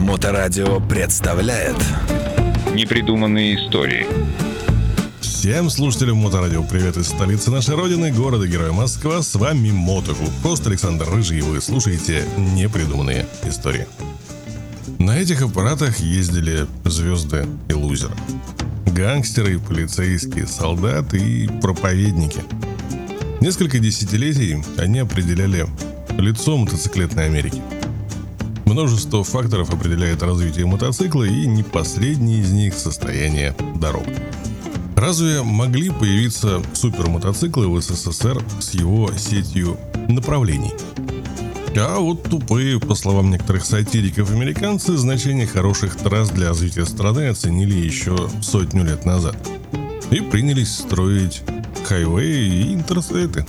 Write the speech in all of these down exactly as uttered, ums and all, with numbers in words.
Моторадио представляет Непридуманные истории. Всем слушателям Моторадио привет из столицы нашей родины, города-героя Москва. С вами Мотоклуб. Хост Александр Рыжий, и вы слушаете Непридуманные истории. На этих аппаратах ездили звезды и лузеры. Гангстеры, полицейские, солдаты и проповедники. Несколько десятилетий они определяли лицо мотоциклетной Америки. Множество факторов определяет развитие мотоцикла, и не последний из них — состояние дорог. Разве могли появиться супермотоциклы в СССР с его сетью направлений? А вот тупые, по словам некоторых сатириков, американцы значение хороших трасс для развития страны оценили еще сотню лет назад и принялись строить хайвеи и интерстейты.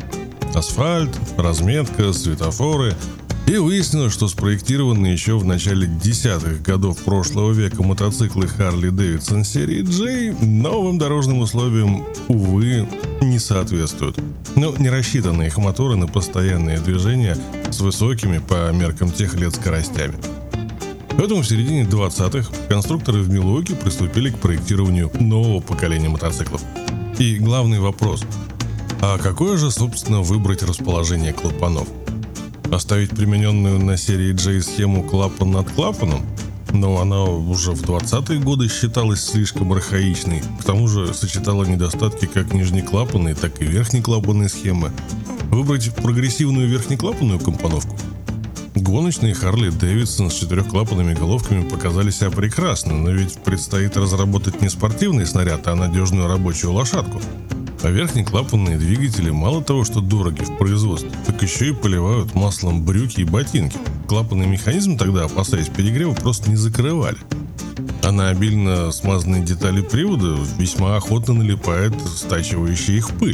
Асфальт, разметка, светофоры. И выяснилось, что спроектированные еще в начале десятых годов прошлого века мотоциклы Harley-Davidson серии J новым дорожным условиям, увы, не соответствуют. Но не рассчитаны их моторы на постоянные движения с высокими по меркам тех лет скоростями. Поэтому в середине двадцатых конструкторы в Милуоки приступили к проектированию нового поколения мотоциклов. И главный вопрос: а какое же, собственно, выбрать расположение клапанов? Оставить примененную на серии J схему клапан над клапаном? Но она уже в двадцатые годы считалась слишком архаичной. К тому же сочетала недостатки как нижнеклапанной, так и верхнеклапанной схемы. Выбрать прогрессивную верхнеклапанную компоновку? Гоночные Harley-Davidson с четырехклапанными головками показали себя прекрасно, но ведь предстоит разработать не спортивный снаряд, а надежную рабочую лошадку. А верхнеклапанные двигатели мало того, что дороги в производстве, так еще и поливают маслом брюки и ботинки. Клапанный механизм тогда, опасаясь перегрева, просто не закрывали. А на обильно смазанные детали привода весьма охотно налипает стачивающая их пыль.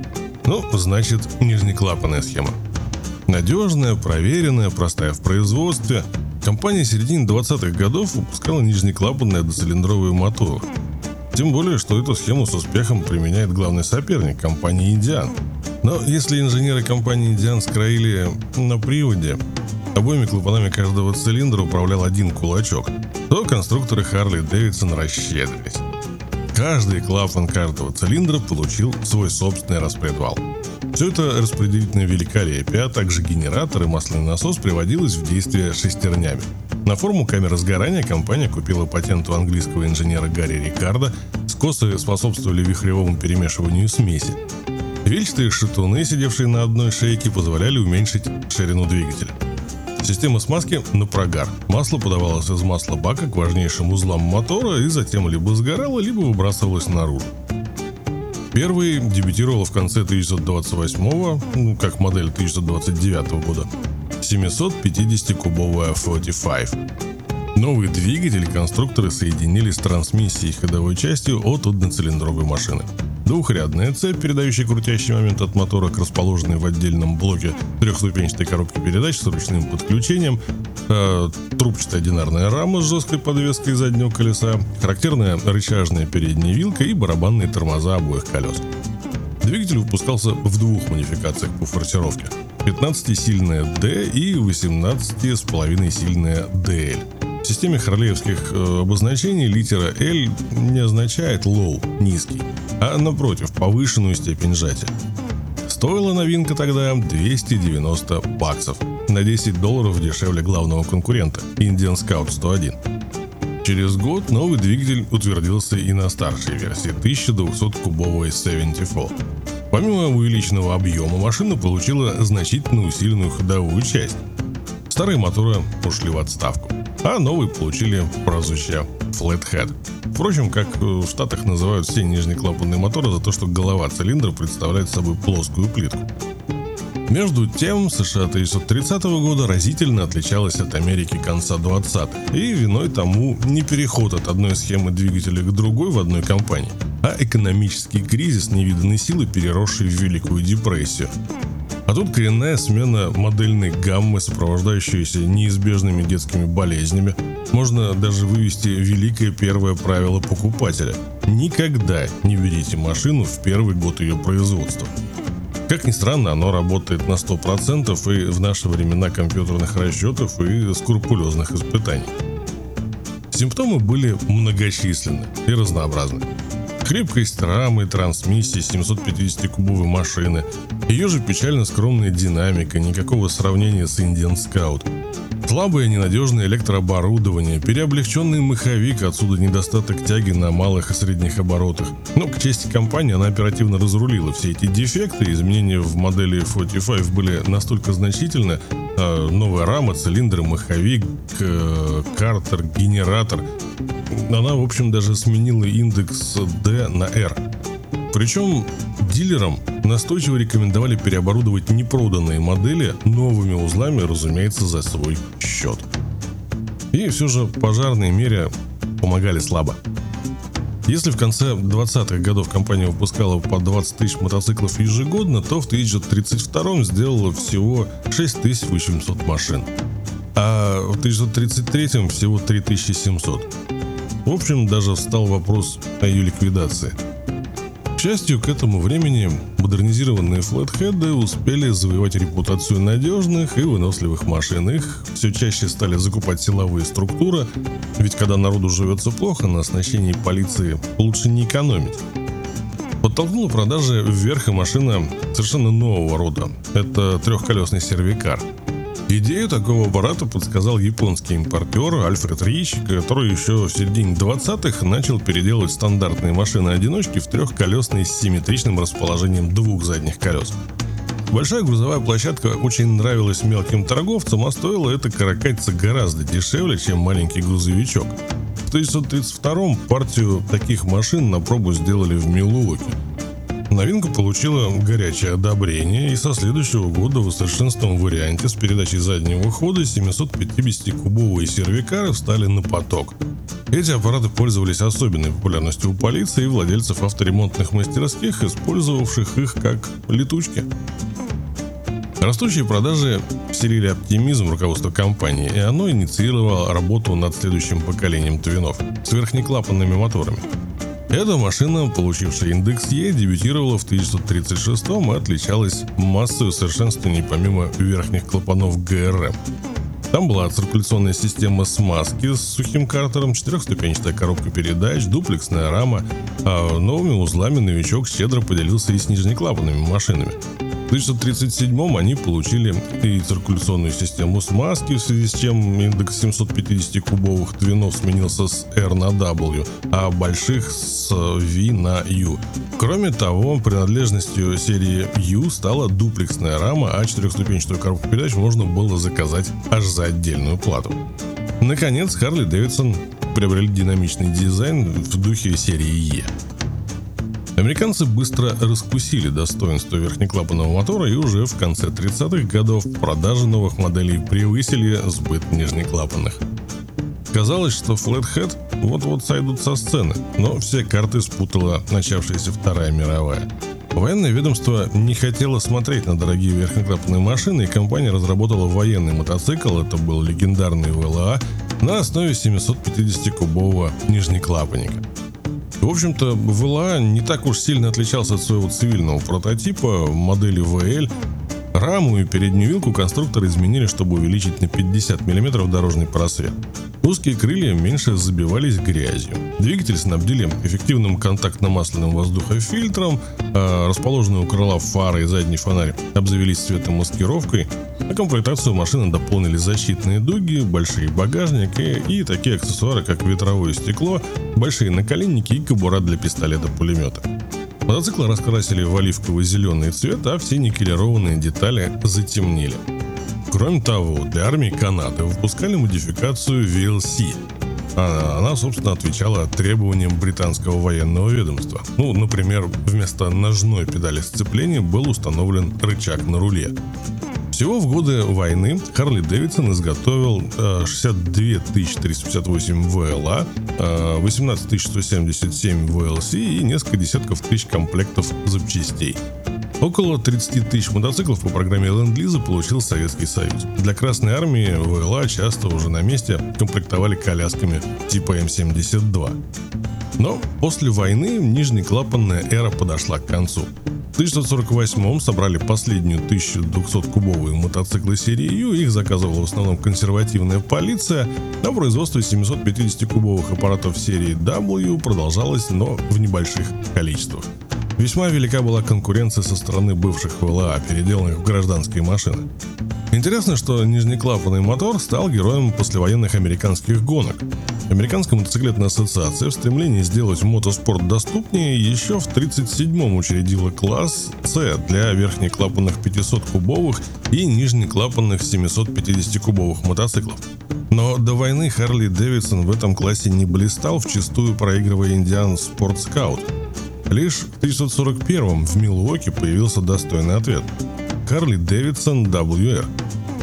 Ну, значит, нижнеклапанная схема. Надежная, проверенная, простая в производстве. Компания середины двадцатых годов выпускала нижнеклапанные одноцилиндровые моторы. Тем более, что эту схему с успехом применяет главный соперник — компания Indian. Но если инженеры компании Indian скроили на приводе, обоими клапанами каждого цилиндра управлял один кулачок, то конструкторы Harley-Davidson расщедрились. Каждый клапан каждого цилиндра получил свой собственный распредвал. Все это распределительное великолепие, а также генератор и масляный насос приводилось в действие шестернями. На форму камеры сгорания компания купила патент у английского инженера Гарри Рикардо. Скосы способствовали вихревому перемешиванию смеси. Вильчатые шатуны, сидевшие на одной шейке, позволяли уменьшить ширину двигателя. Система смазки на прогар. Масло подавалось из масла бака к важнейшим узлам мотора и затем либо сгорало, либо выбрасывалось наружу. Первый дебютировал в конце тысяча девятьсот двадцать восьмого, ну, как модель тысяча девятьсот двадцать девятого года, семьсот пятидесятикубовая сорок пять. Новый двигатель конструкторы соединили с трансмиссией ходовой частью от одноцилиндровой машины. Двухрядная цепь, передающая крутящий момент от мотора к расположенной в отдельном блоке трехступенчатой коробке передач с ручным подключением, э, трубчатая одинарная рама с жесткой подвеской заднего колеса, характерная рычажная передняя вилка и барабанные тормоза обоих колес. Двигатель выпускался в двух модификациях по форсировке: пятнадцатисильная D и восемнадцатисильная ди эл. В системе харлеевских э, обозначений литера L не означает low, низкий, а напротив, повышенную степень сжатия. Стоила новинка тогда двести девяносто баксов, на десять долларов дешевле главного конкурента Indian Scout сто один. Через год новый двигатель утвердился и на старшей версии тысяча двухсоткубовой семьдесят четыре. Помимо увеличенного объема, машина получила значительно усиленную ходовую часть. Старые моторы ушли в отставку, а новые получили прозвище Flathead. Впрочем, как в Штатах называют все нижнеклапанные моторы за то, что голова цилиндра представляет собой плоскую плитку. Между тем, США тысяча девятьсот тридцатого года разительно отличалась от Америки конца двадцатых, и виной тому не переход от одной схемы двигателя к другой в одной компании, а экономический кризис невиданной силы, переросший в Великую депрессию. А тут коренная смена модельной гаммы, сопровождающаяся неизбежными детскими болезнями. Можно даже вывести великое первое правило покупателя: никогда не берите машину в первый год ее производства. Как ни странно, оно работает на сто процентов и в наши времена компьютерных расчетов и скрупулезных испытаний. Симптомы были многочисленны и разнообразны. Хрипкость рамы, трансмиссии семьсот пятидесятикубовой машины, ее же печально скромная динамика, никакого сравнения с Indian Scout. Слабое ненадежное электрооборудование, переоблегченный маховик, отсюда недостаток тяги на малых и средних оборотах. Но, к чести компании, она оперативно разрулила все эти дефекты. Изменения в модели сорок пять были настолько значительны. Новая рама, цилиндры, маховик, картер, генератор. Она, в общем, даже сменила индекс D на R. Причем дилерам настойчиво рекомендовали переоборудовать непроданные модели новыми узлами, разумеется, за свой счет. И все же пожарные меры помогали слабо. Если в конце двадцатых годов компания выпускала по двадцать тысяч мотоциклов ежегодно, то в тысяча девятьсот тридцать втором сделала всего шесть тысяч восемьсот машин, а в тысяча девятьсот тридцать третьем всего три тысячи семьсот. В общем, даже встал вопрос о ее ликвидации. К счастью, к этому времени модернизированные флэthead успели завоевать репутацию надежных и выносливых машин. Их все чаще стали закупать силовые структуры, ведь когда народу живется плохо, на оснащении полиции лучше не экономить. Подтолкнула продажи вверх и машина совершенно нового рода. Это трехколесный сервикар. Идею такого аппарата подсказал японский импортер Альфред Рич, который еще в середине двадцатых начал переделывать стандартные машины-одиночки в трехколесные с симметричным расположением двух задних колес. Большая грузовая площадка очень нравилась мелким торговцам, а стоило это каракатица гораздо дешевле, чем маленький грузовичок. В тысяча девятьсот тридцать втором партию таких машин на пробу сделали в Милуоке. Новинка получила горячее одобрение, и со следующего года в усовершенствованном варианте с передачей заднего хода семьсот пятидесятикубовые сервикары встали на поток. Эти аппараты пользовались особенной популярностью у полиции и владельцев авторемонтных мастерских, использовавших их как летучки. Растущие продажи вселили оптимизм в руководство компании, и оно инициировало работу над следующим поколением твинов с верхнеклапанными моторами. Эта машина, получившая индекс Е, дебютировала в тысяча девятьсот тридцать шестом и отличалась массой усовершенствований помимо верхних клапанов гэ эр эм. Там была циркуляционная система смазки с сухим картером, четырехступенчатая коробка передач, дуплексная рама, а новыми узлами новичок щедро поделился и с нижнеклапанными машинами. В тысяча девятьсот тридцать седьмом они получили и циркуляционную систему смазки, в связи с чем индекс семьсот пятидесятикубовых твинов сменился с R на W, а больших с V на U. Кроме того, принадлежностью серии U стала дуплексная рама, а четырехступенчатую коробку передач можно было заказать аж за отдельную плату. Наконец, Harley Davidson приобрели динамичный дизайн в духе серии E. Американцы быстро раскусили достоинства верхнеклапанного мотора, и уже в конце тридцатых годов продажи новых моделей превысили сбыт нижнеклапанных. Казалось, что флэthead вот-вот сойдут со сцены, но все карты спутала начавшаяся Вторая мировая. Военное ведомство не хотело смотреть на дорогие верхнеклапанные машины, и компания разработала военный мотоцикл, это был легендарный вэ эл а, на основе семисот пятидесятикубового нижнеклапанника. В общем-то, вэ эл а не так уж сильно отличался от своего цивильного прототипа модели вэ эль. Раму и переднюю вилку конструкторы изменили, чтобы увеличить на пятьдесят миллиметров дорожный просвет. Узкие крылья меньше забивались грязью. Двигатель снабдили эффективным контактно-масляным воздухофильтром, а расположенные у крыла фары и задний фонарь обзавелись светомаскировкой. На комплектацию машины дополнили защитные дуги, большие багажники и такие аксессуары, как ветровое стекло, большие наколенники и кобура для пистолета-пулемета. Мотоциклы раскрасили в оливково-зеленый цвет, а все никелированные детали затемнили. Кроме того, для армии Канады выпускали модификацию ви эл си. Она, собственно, отвечала требованиям британского военного ведомства. Ну, например, вместо ножной педали сцепления был установлен рычаг на руле. Всего в годы войны Harley Davidson изготовил шестьдесят две тысячи триста пятьдесят восемь вэ эл а, восемнадцать тысяч сто семьдесят семь вэ эл си и несколько десятков тысяч комплектов запчастей. Около тридцать тысяч мотоциклов по программе Ленд-Лиза получил Советский Союз. Для Красной Армии вэ эл а часто уже на месте комплектовали колясками типа эм семьдесят два. Но после войны нижнеклапанная эра подошла к концу. В тысяча девятьсот сорок восьмом собрали последнюю тысяча двухсоткубовые мотоциклы серии Ю. Их заказывала в основном консервативная полиция, а производство семисот пятидесятикубовых аппаратов серии дабл ю продолжалось, но в небольших количествах. Весьма велика была конкуренция со стороны бывших вэ эл а, переделанных в гражданские машины. Интересно, что нижнеклапанный мотор стал героем послевоенных американских гонок. Американская мотоциклетная ассоциация в стремлении сделать мотоспорт доступнее еще в тридцать седьмом учредила класс С для верхнеклапанных пятисоткубовых и нижнеклапанных семисот пятидесятикубовых мотоциклов. Но до войны Харли Дэвидсон в этом классе не блистал, вчистую проигрывая Индиан Спорт Скаут. Лишь в тысяча девятьсот сорок первом в Милуоки появился достойный ответ – Харли Дэвидсон дабл ю эр.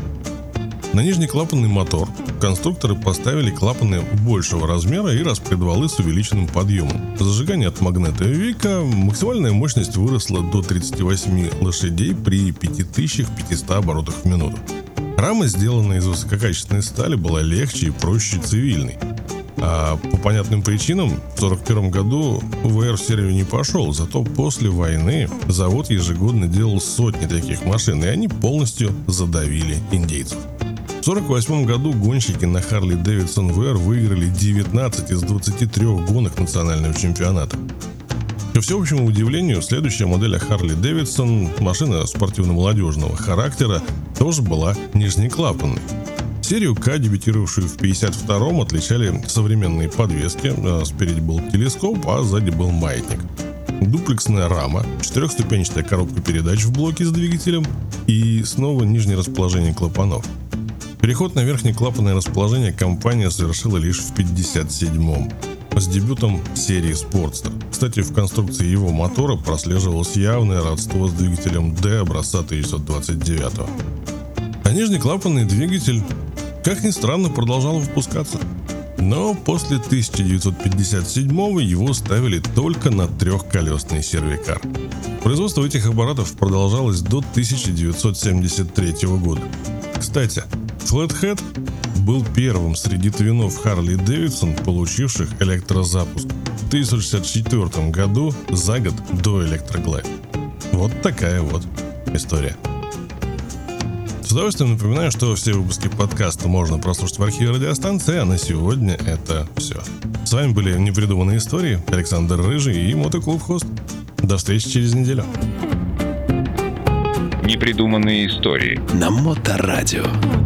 На нижнеклапанный мотор конструкторы поставили клапаны большего размера и распредвалы с увеличенным подъемом. Зажигание от магнета Вика, максимальная мощность выросла до тридцати восьми лошадей при пять тысяч пятьсот оборотах в минуту. Рама, сделанная из высококачественной стали, была легче и проще цивильной. А по понятным причинам в сорок первом году вэ эр в серию не пошел, зато после войны завод ежегодно делал сотни таких машин, и они полностью задавили индейцев. В сорок восьмом году гонщики на Харли Дэвидсон вэ эр выиграли девятнадцать из двадцати трёх гонок национального чемпионата. Ко всеобщему удивлению, следующая модель Харли Дэвидсон, машина спортивно-молодежного характера, тоже была нижнеклапанной. Серию К, дебютировавшую в пятьдесят втором, отличали современные подвески. Спереди был телескоп, а сзади был маятник. Дуплексная рама, четырехступенчатая коробка передач в блоке с двигателем и снова нижнее расположение клапанов. Переход на верхнеклапанное расположение компания совершила лишь в пятьдесят седьмом с дебютом серии Sportster. Кстати, в конструкции его мотора прослеживалось явное родство с двигателем D образца тысяча девятьсот двадцать девятого. А нижнеклапанный двигатель, как ни странно, продолжал выпускаться. Но после тысяча девятьсот пятьдесят седьмого его ставили только на трехколесный сервикар. Производство этих аппаратов продолжалось до тысяча девятьсот семьдесят третьего года. Кстати, Flathead был первым среди твинов Харли Дэвидсон, получивших электрозапуск в тысяча девятьсот шестьдесят четвёртом году, за год до Электроглайд. Вот такая вот история. С удовольствием напоминаю, что все выпуски подкаста можно прослушать в архиве радиостанции, а на сегодня это все. С вами были «Непридуманные истории», Александр Рыжий и Мотоклуб Хост. До встречи через неделю. Непридуманные истории на Моторадио.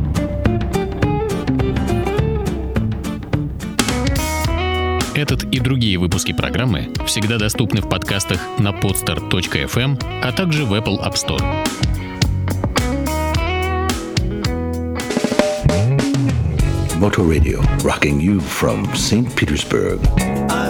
Этот и другие выпуски программы всегда доступны в подкастах на podster точка эф эм, а также в Apple App Store. Motor Radio, rocking you from Saint Petersburg.